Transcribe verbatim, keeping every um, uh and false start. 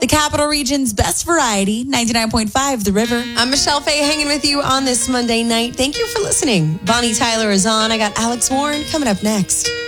The Capital Region's best variety, ninety-nine point five The River. I'm Michelle Fay hanging with you on this Monday night. Thank you for listening. Bonnie Tyler is on. I got Alex Warren coming up next.